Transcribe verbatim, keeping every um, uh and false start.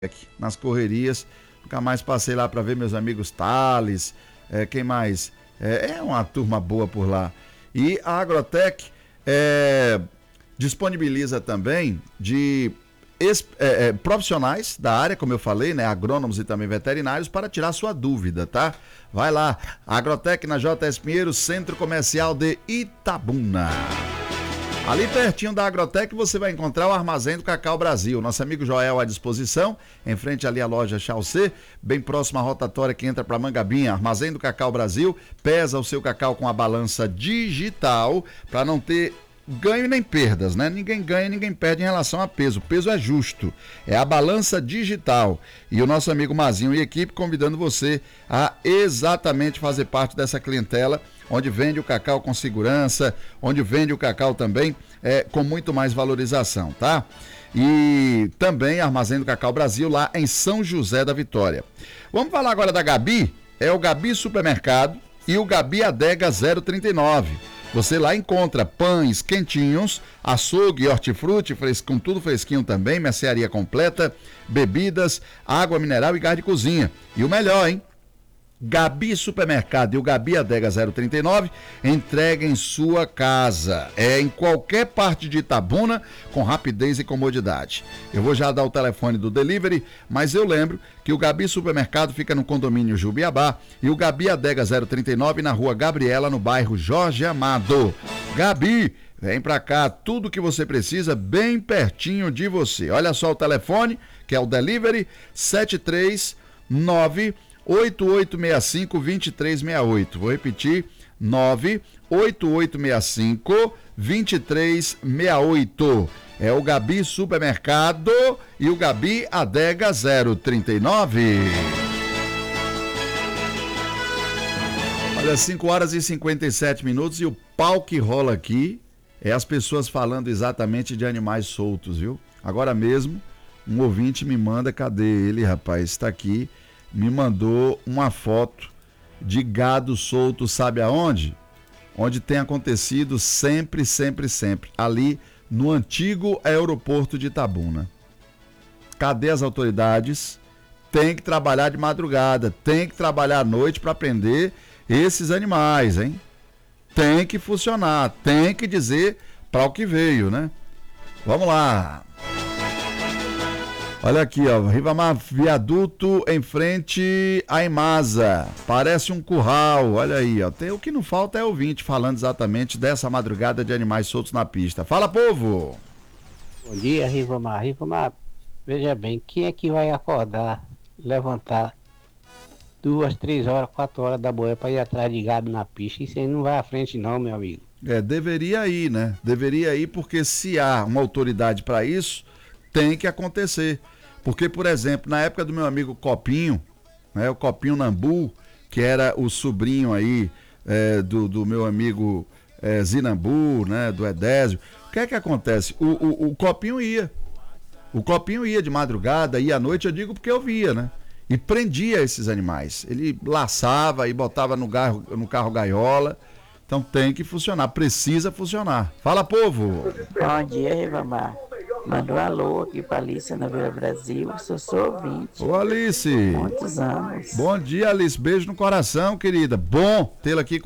nas correrias, nunca mais passei lá para ver meus amigos Thales, é, quem mais? É, é uma turma boa por lá. E a Agrotec é, disponibiliza também de ex, é, é, profissionais da área, como eu falei, né, agrônomos e também veterinários, para tirar sua dúvida, tá? Vai lá, Agrotec na J S Pinheiro, Centro Comercial de Itabuna. Ali pertinho da Agrotec você vai encontrar o Armazém do Cacau Brasil. Nosso amigo Joel à disposição, em frente ali à loja Chaucer, bem próximo à rotatória que entra para Mangabinha. Armazém do Cacau Brasil, pesa o seu cacau com a balança digital para não ter ganho nem perdas, né? Ninguém ganha, ninguém perde em relação a peso. O peso é justo. É a balança digital. E o nosso amigo Mazinho e equipe convidando você a exatamente fazer parte dessa clientela, onde vende o cacau com segurança, onde vende o cacau também é, com muito mais valorização, tá? E também Armazém do Cacau Brasil lá em São José da Vitória. Vamos falar agora da Gabi, é o Gabi Supermercado e o Gabi Adega zero trinta e nove. Você lá encontra pães quentinhos, açougue, hortifruti, fres... com tudo fresquinho também, mercearia completa, bebidas, água mineral e gás de cozinha. E o melhor, hein? Gabi Supermercado e o Gabi Adega zero trinta e nove entrega em sua casa, é em qualquer parte de Itabuna, com rapidez e comodidade. Eu vou já dar o telefone do delivery, mas eu lembro que o Gabi Supermercado fica no condomínio Jubiabá e o Gabi Adega zero trinta e nove na rua Gabriela, no bairro Jorge Amado. Gabi, vem pra cá, tudo que você precisa bem pertinho de você. Olha só o telefone, que é o delivery sete três nove oito oito seis cinco, dois três seis oito. Vou repetir, nove oito oito seis cinco, dois três seis oito. É o Gabi Supermercado e o Gabi Adega zero trinta e nove. Olha, cinco horas e cinquenta e sete minutos e o pau que rola aqui é as pessoas falando exatamente de animais soltos, viu? Agora mesmo, um ouvinte me manda, cadê ele, rapaz? Está aqui. Me mandou uma foto de gado solto, sabe aonde? Onde tem acontecido sempre, sempre, sempre. Ali no antigo aeroporto de Itabuna. Cadê as autoridades? Tem que trabalhar de madrugada, tem que trabalhar à noite para prender esses animais, hein? Tem que funcionar, tem que dizer para o que veio, né? Vamos lá. Olha aqui, ó, Ribamar, viaduto em frente à Imasa, parece um curral, olha aí, ó, tem, o que não falta é ouvinte falando exatamente dessa madrugada de animais soltos na pista. Fala, povo! Bom dia, Ribamar. Ribamar, veja bem, quem é que vai acordar, levantar duas, três horas, quatro horas da manhã para ir atrás de gado na pista? Isso aí não vai à frente não, meu amigo. É, deveria ir, né? Deveria ir, porque se há uma autoridade para isso, tem que acontecer. Porque, por exemplo, na época do meu amigo Copinho, né, o Copinho Nambu, que era o sobrinho aí é, do, do meu amigo é, Zinambu, né, do Edésio, o que é que acontece? O, o, o Copinho ia. O Copinho ia de madrugada, ia à noite, eu digo porque eu via, né? E prendia esses animais. Ele laçava e botava no, garro, no carro gaiola. Então tem que funcionar, precisa funcionar. Fala, povo! Bom dia, Ribamar. Manda um alô aqui para Alice na Vila Brasil, sou sou ouvinte. Ô, Alice! Muitos anos. Bom dia, Alice, beijo no coração, querida. Bom tê-la aqui